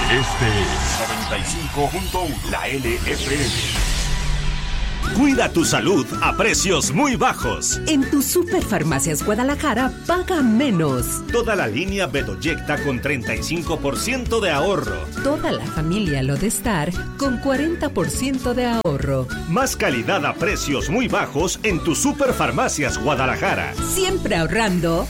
Este es 95.1, la LFM. Cuida tu salud a precios muy bajos. En tu Superfarmacias Guadalajara, paga menos. Toda la línea Bedoyecta con 35% de ahorro. Toda la familia Lodestar con 40% de ahorro. Más calidad a precios muy bajos en tu Superfarmacias Guadalajara. Siempre ahorrando.